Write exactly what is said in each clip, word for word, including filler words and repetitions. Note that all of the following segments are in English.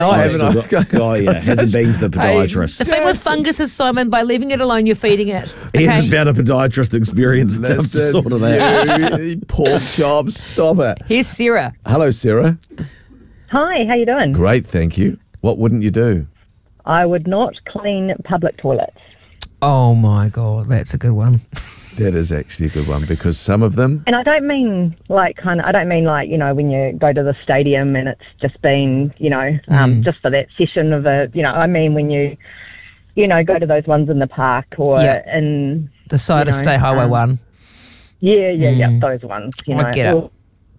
I haven't. Got, oh, yeah. Hasn't been to the podiatrist. The thing with fungus is, Simon, by leaving it alone, you're feeding it. He Okay? hasn't found a podiatrist experience enough to sort of that. Pork chops, stop it. Here's Sarah. Hello, Sarah. Hi, how you doing? Great, thank you. What wouldn't you do? I would not clean public toilets. Oh, my God. That's a good one. That is actually a good one because some of them... And I don't mean like kind of, I don't mean like, you know, when you go to the stadium and it's just been, you know, um, Mm. just for that session of a, you know, I mean when you, you know, go to those ones in the park or Yeah. in... The side you of know, State Highway um, one. Yeah, yeah, yeah, Mm. those ones, you I know. get it. Or-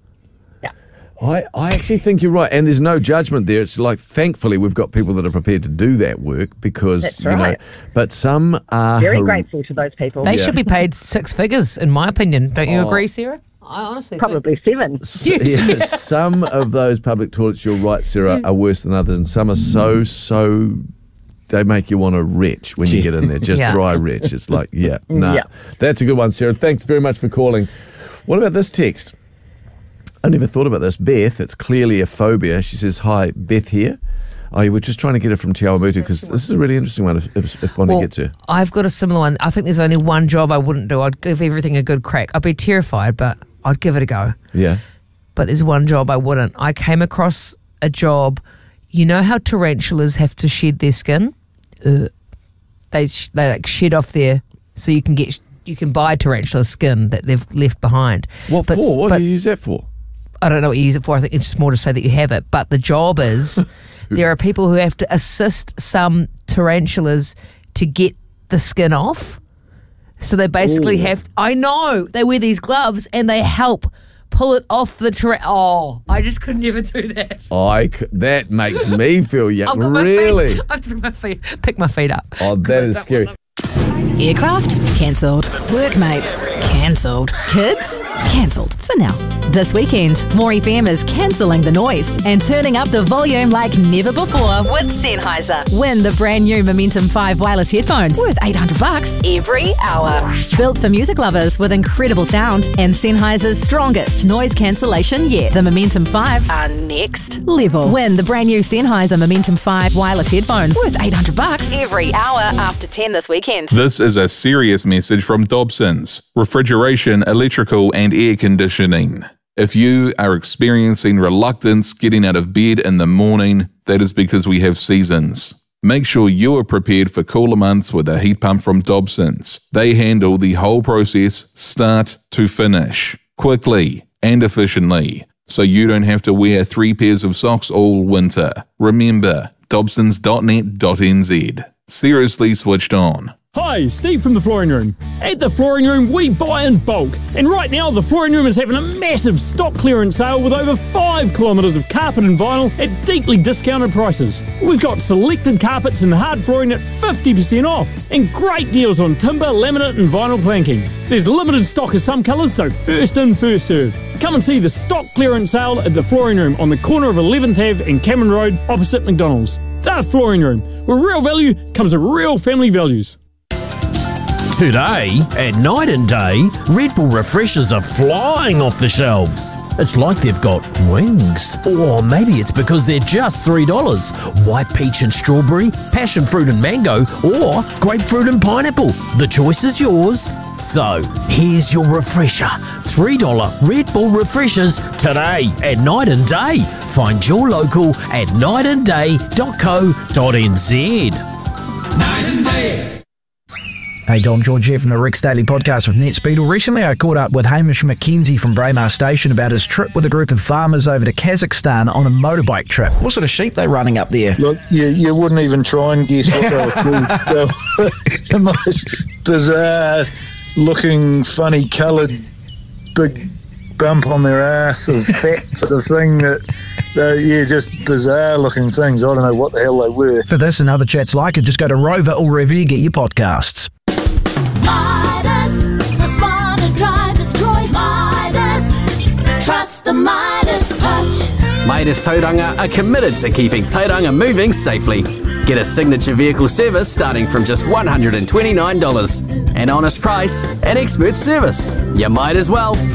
I, I actually think you're right, and there's no judgment there. It's like, thankfully, we've got people that are prepared to do that work because, That's you know, right. but some are... Very hor- grateful to those people. They Yeah. should be paid six figures, in my opinion. Don't you Oh. agree, Sarah? I honestly think- Probably seven. S- yeah, some of those public toilets, you're right, Sarah, are worse than others, and some are so, so... They make you want to retch when you get in there, just Yeah. dry retch. It's like, yeah, nah. Yeah. That's a good one, Sarah. Thanks very much for calling. What about this text? I never thought about this. Beth, it's clearly a phobia. She says, hi, Beth here. Oh, you were just trying to get her from Te Awamutu because this is a really interesting one if, if, if Bonnie Well, gets her. I've got a similar one. I think there's only one job I wouldn't do. I'd give everything a good crack. I'd be terrified, but I'd give it a go. Yeah. But there's one job I wouldn't. I came across a job. You know how tarantulas have to shed their skin? Uh, they sh- they like shed off their, so you can get you can buy tarantula skin that they've left behind. What But- for? What but do you use that for? I don't know what you use it for. I think it's just more to say that you have it. But the job is there are people who have to assist some tarantulas to get the skin off. So they basically Ooh. have. I know they wear these gloves and they help pull it off the tarantula. Oh, I just could never do that. I c- that makes me feel young. I've got my Really? feet- I have to pick my feet, pick my feet up. Oh, that is scary. Aircraft? Cancelled. Workmates? Cancelled. Kids? Cancelled. For now. This weekend, More F M is cancelling the noise and turning up the volume like never before with Sennheiser. Win the brand new Momentum five wireless headphones worth eight hundred bucks every hour. Built for music lovers with incredible sound and Sennheiser's strongest noise cancellation yet. The Momentum fives are next level. Win the brand new Sennheiser Momentum five wireless headphones worth eight hundred bucks every hour after ten this weekend. This is a serious message from Dobsons, refrigeration, electrical and air conditioning. If you are experiencing reluctance getting out of bed in the morning, that is because we have seasons. Make sure you are prepared for cooler months with a heat pump from Dobsons. They handle the whole process start to finish, quickly and efficiently, so you don't have to wear three pairs of socks all winter. Remember, dobsons dot net dot n z. Seriously switched on. Hi, Steve from The Flooring Room. At The Flooring Room, we buy in bulk. And right now, The Flooring Room is having a massive stock clearance sale with over five kilometres of carpet and vinyl at deeply discounted prices. We've got selected carpets and hard flooring at fifty percent off. And great deals on timber, laminate and vinyl planking. There's limited stock of some colours, so first in, first served. Come and see the stock clearance sale at The Flooring Room on the corner of eleventh Avenue and Cameron Road opposite McDonald's. The Flooring Room, where real value comes with real family values. Today, at Night and Day, Red Bull refreshers are flying off the shelves. It's like they've got wings. Or maybe it's because they're just three dollars. White peach and strawberry, passion fruit and mango, or grapefruit and pineapple. The choice is yours. So, here's your refresher. three dollars Red Bull refreshers today at Night and Day. Find your local at night and day dot co dot n z. Night and Day. Hey, Dom George here from the Rex Daily Podcast with NetSpeedle. Recently I caught up with Hamish McKenzie from Braemar Station about his trip with a group of farmers over to Kazakhstan on a motorbike trip. What sort of sheep they running up there? Look, you, you wouldn't even try and guess what they were called. They were the most bizarre looking, funny coloured, big bump on their ass of fat sort of thing that, uh, yeah, just bizarre looking things. I don't know what the hell they were. For this and other chats like it, just go to Rover or wherever you get your podcasts. Midas, the smarter driver's choice. Midas, trust the Midas touch. Midas Tauranga are committed to keeping Tauranga moving safely. Get a signature vehicle service starting from just one hundred twenty-nine dollars. An honest price and expert service. You might as well.